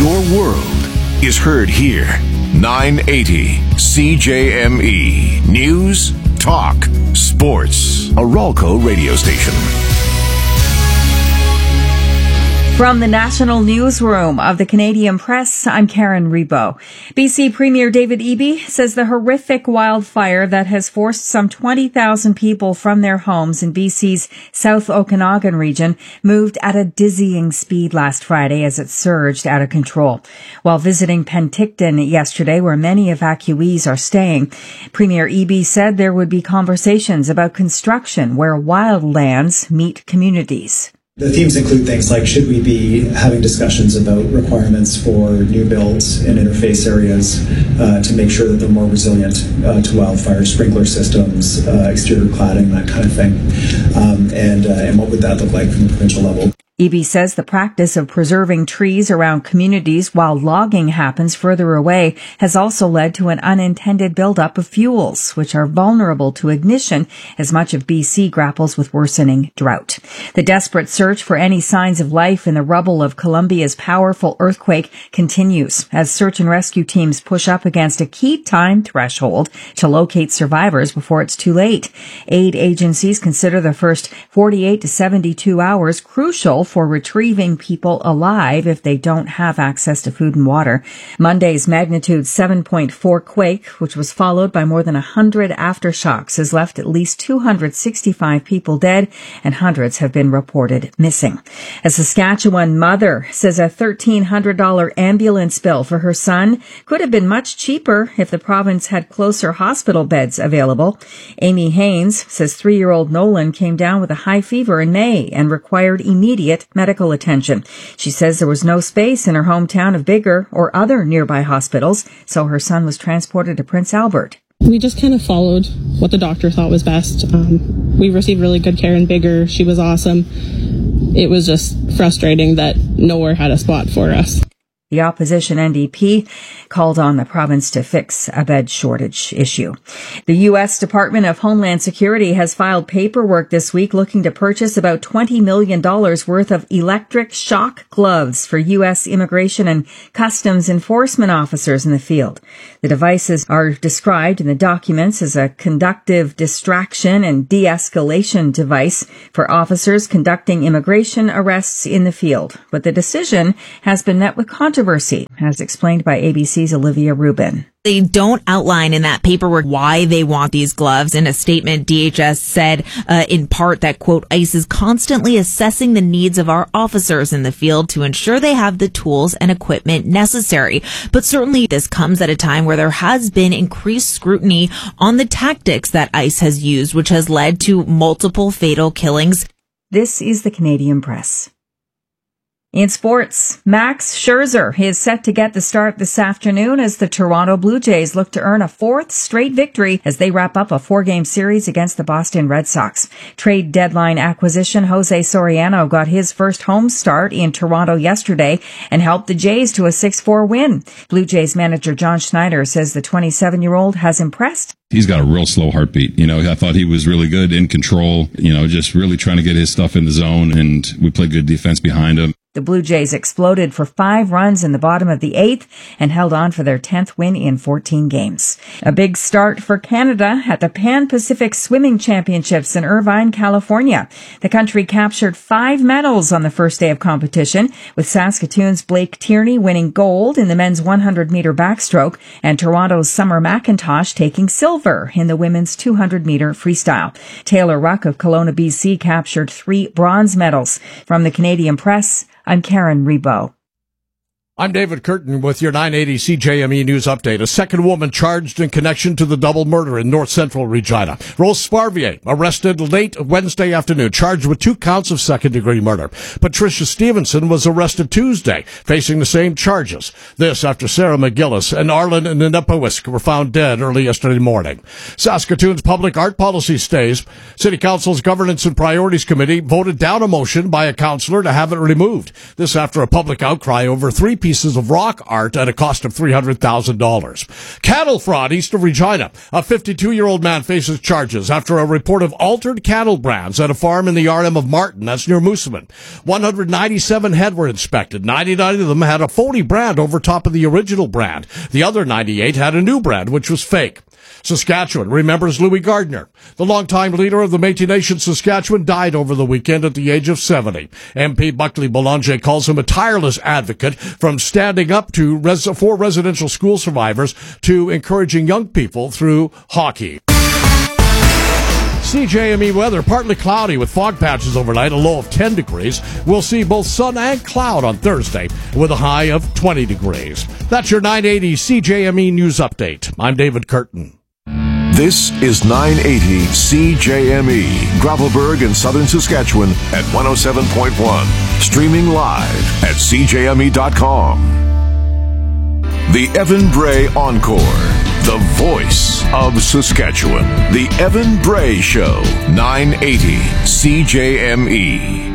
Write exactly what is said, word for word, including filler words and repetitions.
Your world is heard here. nine eighty C J M E. News, talk, sports. A Ralco radio station. From the National Newsroom of the Canadian Press, I'm Karen Rebo. B C Premier David Eby says the horrific wildfire that has forced some twenty thousand people from their homes in B C's South Okanagan region moved at a dizzying speed last Friday as it surged out of control. While visiting Penticton yesterday, where many evacuees are staying, Premier Eby said there would be conversations about construction where wildlands meet communities. The themes include things like, should we be having discussions about requirements for new builds in interface areas uh, to make sure that they're more resilient uh, to wildfire, sprinkler systems, uh, exterior cladding, that kind of thing. Um, and, uh, and what would that look like from the provincial level? Eby says the practice of preserving trees around communities while logging happens further away has also led to an unintended buildup of fuels, which are vulnerable to ignition as much of B C grapples with worsening drought. The desperate search for any signs of life in the rubble of Colombia's powerful earthquake continues as search and rescue teams push up against a key time threshold to locate survivors before it's too late. Aid agencies consider the first forty-eight to seventy-two hours crucial for retrieving people alive if they don't have access to food and water. Monday's magnitude seven point four quake, which was followed by more than one hundred aftershocks, has left at least two hundred sixty-five people dead and hundreds have been reported missing. A Saskatchewan mother says a one thousand three hundred dollars ambulance bill for her son could have been much cheaper if the province had closer hospital beds available. Amy Haynes says three-year-old Nolan came down with a high fever in May and required immediate medical attention. She says there was no space in her hometown of Biggar or other nearby hospitals, so her son was transported to Prince Albert. We just kind of followed what the doctor thought was best. Um, we received really good care in Biggar. She was awesome. It was just frustrating that nowhere had a spot for us. The opposition N D P called on the province to fix a bed shortage issue. The U S Department of Homeland Security has filed paperwork this week looking to purchase about twenty million dollars worth of electric shock gloves for U S immigration and customs enforcement officers in the field. The devices are described in the documents as a conductive distraction and de-escalation device for officers conducting immigration arrests in the field. But the decision has been met with controversy. As explained by A B C's Olivia Rubin. They don't outline in that paperwork why they want these gloves. In a statement, D H S said uh, in part that, quote, ICE is constantly assessing the needs of our officers in the field to ensure they have the tools and equipment necessary. But certainly this comes at a time where there has been increased scrutiny on the tactics that ICE has used, which has led to multiple fatal killings. This is the Canadian Press. In sports, Max Scherzer is set to get the start this afternoon as the Toronto Blue Jays look to earn a fourth straight victory as they wrap up a four-game series against the Boston Red Sox. Trade deadline acquisition Jose Soriano got his first home start in Toronto yesterday and helped the Jays to a six four win. Blue Jays manager John Schneider says the twenty-seven-year-old has impressed. He's got a real slow heartbeat. You know, I thought he was really good, in control, you know, just really trying to get his stuff in the zone, and we played good defense behind him. The Blue Jays exploded for five runs in the bottom of the eighth and held on for their tenth win in fourteen games. A big start for Canada at the Pan-Pacific Swimming Championships in Irvine, California. The country captured five medals on the first day of competition, with Saskatoon's Blake Tierney winning gold in the men's one hundred meter backstroke and Toronto's Summer McIntosh taking silver in the women's two hundred meter freestyle. Taylor Ruck of Kelowna, B C captured three bronze medals. From the Canadian Press, I'm Karen Rebo. I'm David Curtin with your nine eighty C J M E News Update. A second woman charged in connection to the double murder in North Central Regina. Rose Sparvier arrested late Wednesday afternoon, charged with two counts of second-degree murder. Patricia Stevenson was arrested Tuesday, facing the same charges. This after Sarah McGillis and Arlen Nenepowisk were found dead early yesterday morning. Saskatoon's public art policy stays. City Council's Governance and Priorities Committee voted down a motion by a councillor to have it removed. This after a public outcry over three pieces of rock art at a cost of three hundred thousand dollars. Cattle fraud east of Regina. A fifty-two-year-old man faces charges after a report of altered cattle brands at a farm in the R M of Martin, that's near Moosomin. one hundred ninety-seven head were inspected. ninety-nine of them had a phony brand over top of the original brand. The other ninety-eight had a new brand, which was fake. Saskatchewan remembers Louis Gardner. The longtime leader of the Métis Nation Saskatchewan died over the weekend at the age of seventy. M P Buckley Boulanger calls him a tireless advocate, from standing up to res- for residential school survivors to encouraging young people through hockey. C J M E weather, partly cloudy with fog patches overnight, a low of ten degrees. We'll see both sun and cloud on Thursday with a high of twenty degrees. That's your nine eighty C J M E News Update. I'm David Curtin. This is nine eighty C J M E, Gravelburg in southern Saskatchewan at one oh seven point one. Streaming live at c j m e dot com. The Evan Bray Encore, the voice of Saskatchewan. The Evan Bray Show, nine eighty C J M E.